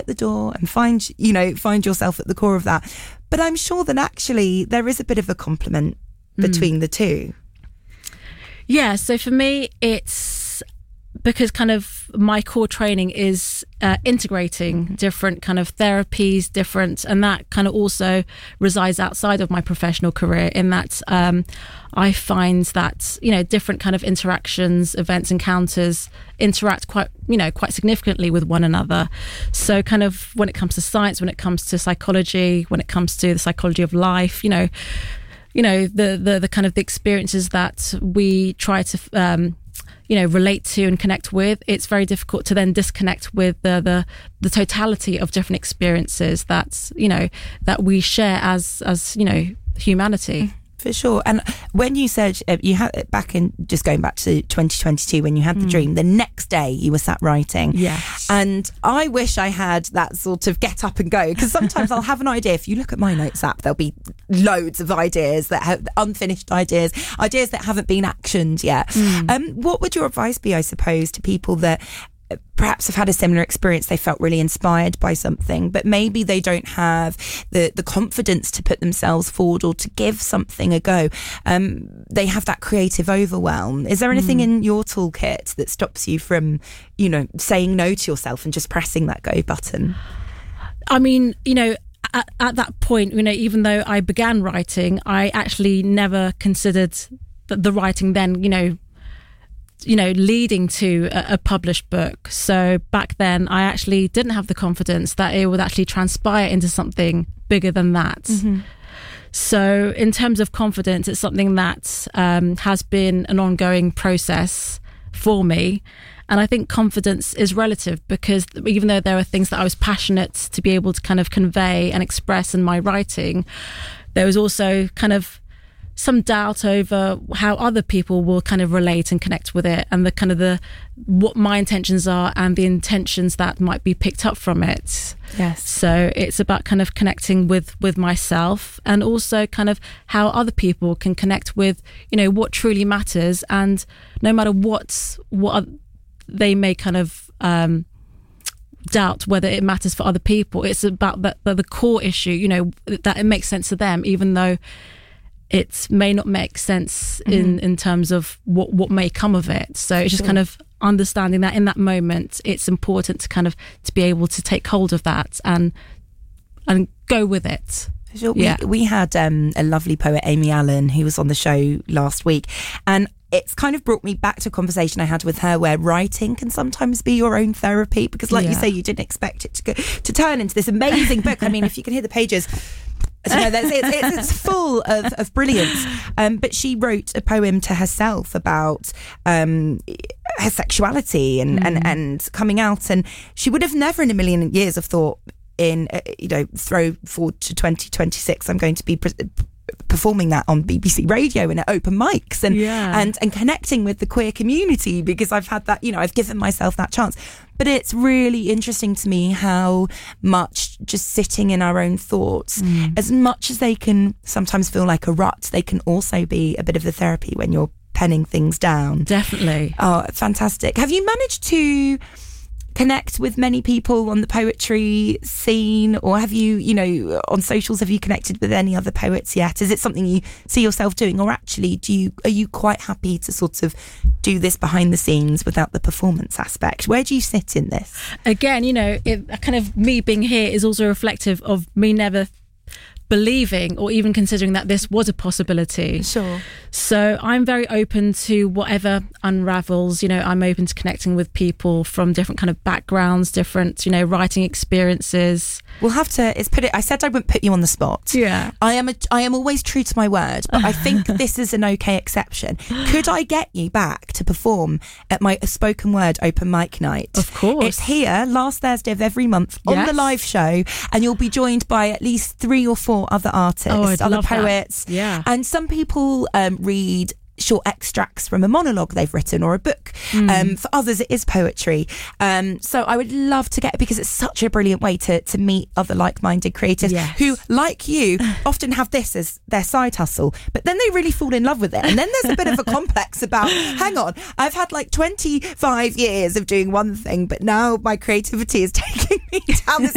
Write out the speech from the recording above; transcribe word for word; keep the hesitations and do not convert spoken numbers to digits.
at the door and find, you know, find yourself at the core of that. But I'm sure that actually there is a bit of a complement between mm. the two. Yeah, so for me, it's because kind of my core training is uh, integrating different kind of therapies, different, and that kind of also resides outside of my professional career in that um, I find that, you know, different kind of interactions, events, encounters interact quite, you know, quite significantly with one another. So kind of when it comes to science, when it comes to psychology, when it comes to the psychology of life, you know, you know, the, the, the kind of the experiences that we try to, um, you know, relate to and connect with, it's very difficult to then disconnect with the, the, the totality of different experiences that, you know, that we share as, as, you know, humanity. For sure. And when you said uh, you had back in, just going back to twenty twenty-two, when you had the mm. dream, the next day you were sat writing. Yes. And I wish I had that sort of get up and go, because sometimes I'll have an idea. If you look at my notes app, there'll be loads of ideas that have unfinished ideas, ideas that haven't been actioned yet. Mm. Um, what would your advice be, I suppose, to people that perhaps have had a similar experience? They felt really inspired by something, but maybe they don't have the the confidence to put themselves forward or to give something a go. Um, they have that creative overwhelm. Is there anything mm. in your toolkit that stops you from, you know, saying no to yourself and just pressing that go button? I mean, you know, at, at that point, you know, even though I began writing, I actually never considered the, the writing then, you know, you know, leading to a, a published book. So back then I actually didn't have the confidence that it would actually transpire into something bigger than that. Mm-hmm. So in terms of confidence, it's something that um, has been an ongoing process for me. And I think confidence is relative, because even though there are things that I was passionate to be able to kind of convey and express in my writing, there was also kind of some doubt over how other people will kind of relate and connect with it, and the kind of the what my intentions are and the intentions that might be picked up from it. Yes. So it's about kind of connecting with with myself, and also kind of how other people can connect with, you know, what truly matters. And no matter what what they may kind of um doubt whether it matters for other people, it's about the, the, the core issue, you know, that it makes sense to them, even though it may not make sense mm-hmm. in, in terms of what, what may come of it. So it's just sure. kind of understanding that in that moment, it's important to kind of to be able to take hold of that and and go with it. Sure. Yeah. We, we had um, a lovely poet, Amy Allen, who was on the show last week, and it's kind of brought me back to a conversation I had with her where writing can sometimes be your own therapy, because like yeah. you say, you didn't expect it to go, to turn into this amazing book. I mean, if you can hear the pages, you know, that's, it's, it's, it's full of, of brilliance. Um, but she wrote a poem to herself about um, her sexuality and, mm. and, and coming out. And she would have never in a million years have thought in, uh, you know, throw forward to twenty twenty-six, I'm going to be pre- performing that on B B C Radio and at open mics and, yeah. and, and connecting with the queer community, because I've had that, you know, I've given myself that chance. But it's really interesting to me how much just sitting in our own thoughts, mm. as much as they can sometimes feel like a rut, they can also be a bit of the therapy when you're penning things down. Definitely. Oh, fantastic. Have you managed to connect with many people on the poetry scene, or have you, you know, on socials, have you connected with any other poets yet? Is it something you see yourself doing, or actually do you are you quite happy to sort of do this behind the scenes without the performance aspect? Where do you sit in this? Again, you know, it, kind of me being here is also reflective of me never believing or even considering that this was a possibility. Sure. So I'm very open to whatever unravels. You know, I'm open to connecting with people from different kind of backgrounds, different, you know, writing experiences. We'll have to, it's put it, I said I wouldn't put you on the spot. Yeah. I am a, I am always true to my word, but I think this is an okay exception. Could I get you back to perform at my spoken word open mic night? Of course. It's here, last Thursday of every month on Yes. the live show, and you'll be joined by at least three or four other artists, Oh, I'd other love that. poets. Yeah. And some people um, read short extracts from a monologue they've written or a book. Mm. Um, for others, it is poetry. Um, so I would love to get, because it's such a brilliant way to, to meet other like-minded creatives Yes. who, like you, often have this as their side hustle, but then they really fall in love with it. And then there's a bit of a complex about, hang on, I've had like twenty-five years of doing one thing, but now my creativity is taking me down this